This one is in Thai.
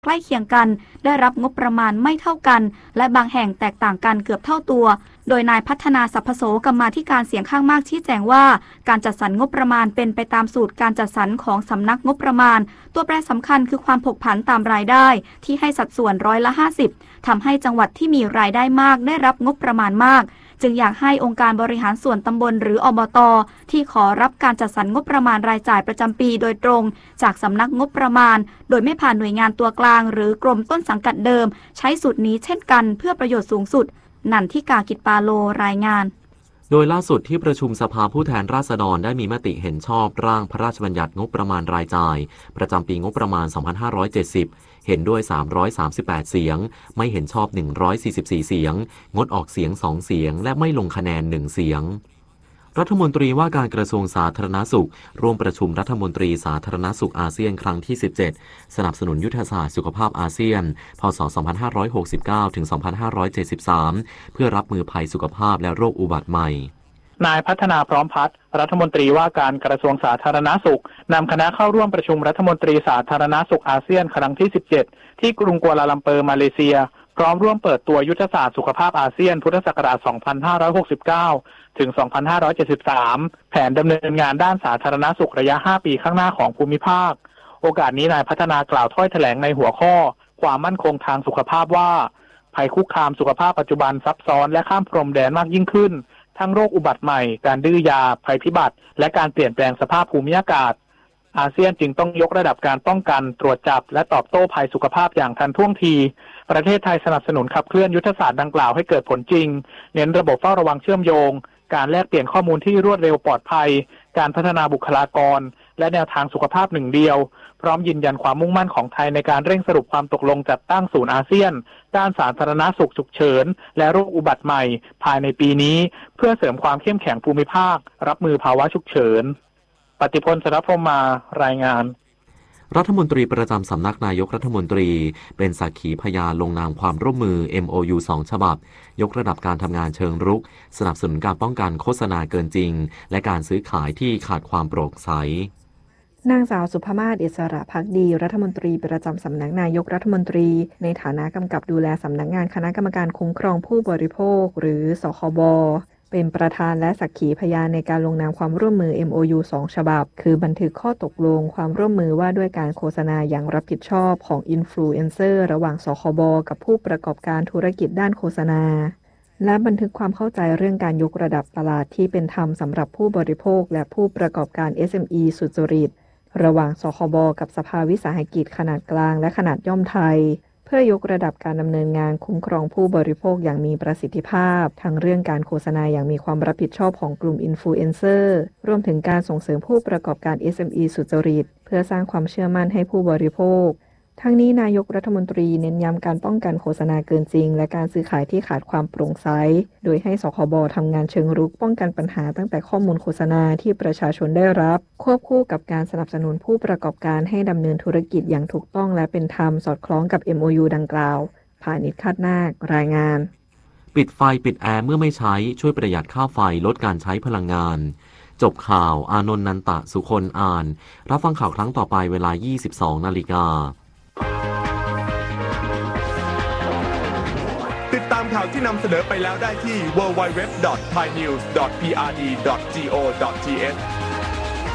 ใกล้เคียงกันได้รับงบประมาณไม่เท่ากันและบางแห่งแตกต่างกันเกือบเท่าตัวโดยนายพัฒนาสรรพโสกรรมาธิการเสียงข้างมากชี้แจงว่าการจัดสรรงบประมาณเป็นไปตามสูตรการจัดสรรของสำนักงบประมาณตัวแปรสำคัญคือความผกผันตามรายได้ที่ให้สัดส่วน50%ทำให้จังหวัดที่มีรายได้มากได้รับงบประมาณมากจึงอยากให้องค์การบริหารส่วนตำบลหรืออบต.ที่ขอรับการจัดสรรงบประมาณรายจ่ายประจำปีโดยตรงจากสำนักงบประมาณโดยไม่ผ่านหน่วยงานตัวกลางหรือกรมต้นสังกัดเดิมใช้สูตรนี้เช่นกันเพื่อประโยชน์สูงสุดนันทิกากิจปาโลรายงานโดยล่าสุดที่ประชุมสภาผู้แทนราษฎรได้มีมติเห็นชอบร่างพระราชบัญญัติงบประมาณรายจ่ายประจำปีงบประมาณ 2570 เห็นด้วย338เสียงไม่เห็นชอบ144เสียงงดออกเสียง2เสียงและไม่ลงคะแนน1เสียงรัฐมนตรีว่าการกระทรวงสาธารณสุขร่วมประชุมรัฐมนตรีสาธารณสุขอาเซียนครั้งที่17สนับสนุนยุทธศาสตร์สุขภาพอาเซียนพ.ศ. 2569 ถึง 2573 เพื่อรับมือภัยสุขภาพและโรคอุบัติใหม่นายพัฒนาพร้อมพัฒน์รัฐมนตรีว่าการกระทรวงสาธารณสุขนำคณะเข้าร่วมประชุมรัฐมนตรีสาธารณสุขอาเซียนครั้งที่17ที่กรุงกัวลาลัมเปอร์มาเลเซียพร้อมร่วมเปิดตัวยุทธศาสตร์สุขภาพอาเซียนพุทธศักราช 2569 ถึง 2573 แผนดำเนินงานด้านสาธารณสุขระยะ 5 ปีข้างหน้าของภูมิภาคโอกาสนี้นายพัฒนากล่าวถ้อยแถลงในหัวข้อความมั่นคงทางสุขภาพว่าภัยคุกคามสุขภาพปัจจุบันซับซ้อนและข้ามพรมแดนมากยิ่งขึ้นทั้งโรคอุบัติใหม่การดื้อยาภัยพิบัติและการเปลี่ยนแปลงสภาพภูมิอากาศอาเซียนจึงต้องยกระดับการป้องกันตรวจจับและตอบโต้ภัยสุขภาพอย่างทันท่วงทีประเทศไทยสนับสนุนขับเคลื่อนยุทธศาสตร์ดังกล่าวให้เกิดผลจริงเน้นระบบเฝ้าระวังเชื่อมโยงการแลกเปลี่ยนข้อมูลที่รวดเร็วปลอดภัยการพัฒนาบุคลากรและแนวทางสุขภาพหนึ่งเดียวพร้อมยืนยันความมุ่งมั่นของไทยในการเร่งสรุปความตกลงจัดตั้งศูนย์อาเซียนด้านสาธารณสุขฉุกเฉินและโรคอุบัติใหม่ภายในปีนี้เพื่อเสริมความเข้มแข็งภูมิภาครับมือภาวะฉุกเฉินปฏิพล สรพรหมารายงานรัฐมนตรีประจำสำนักนายกรัฐมนตรีเป็นสักขีพยานลงนามความร่วมมือ MOU 2 ฉบับยกระดับการทำงานเชิงรุกสนับสนุนการป้องกันโฆษณาเกินจริงและการซื้อขายที่ขาดความโปร่งใสนางสาวสุภมาศ อิสระภักดีรัฐมนตรีประจำสำนักนายกรัฐมนตรีในฐานะกำกับดูแลสำนักงานคณะกรรมการคุ้มครองผู้บริโภคหรือสคบเป็นประธานและสักขีพยานในการลงนามความร่วมมือ MOU 2 ฉบับคือบันทึกข้อตกลงความร่วมมือว่าด้วยการโฆษณาอย่างรับผิดชอบของอินฟลูเอนเซอร์ระหว่างสคบกับผู้ประกอบการธุรกิจด้านโฆษณาและบันทึกความเข้าใจเรื่องการยกระดับตลาดที่เป็นธรรมสำหรับผู้บริโภคและผู้ประกอบการ SME สุจริตระหว่างสคบกับสภาวิสาหกิจขนาดกลางและขนาดย่อมไทยเพื่อยกระดับการดำเนินงานคุ้มครองผู้บริโภคอย่างมีประสิทธิภาพทั้งเรื่องการโฆษณาอย่างมีความรับผิดชอบของกลุ่มอินฟลูเอนเซอร์รวมถึงการส่งเสริมผู้ประกอบการ SME สุจริตเพื่อสร้างความเชื่อมั่นให้ผู้บริโภคทั้งนี้นายกรัฐมนตรีเน้นย้ำการป้องกันโฆษณาเกินจริงและการซื้อขายที่ขาดความโปร่งใสโดยให้สคบทำงานเชิงรุกป้องกันปัญหาตั้งแต่ข้อมูลโฆษณาที่ประชาชนได้รับควบคู่กับการสนับสนุนผู้ประกอบการให้ดำเนินธุรกิจอย่างถูกต้องและเป็นธรรมสอดคล้องกับ MOU ดังกล่าวพาณิชย์ คาดนาครายงานปิดไฟปิดแอร์เมื่อไม่ใช้ช่วยประหยัดค่าไฟลดการใช้พลังงานจบข่าวอานนท์ นันตะสุคนอ่านรับฟังข่าวครั้งต่อไปเวลา 22:00 น. ติดตามข่าวที่นำเสนอไปแล้วได้ที่ www.thainews.prd.go.th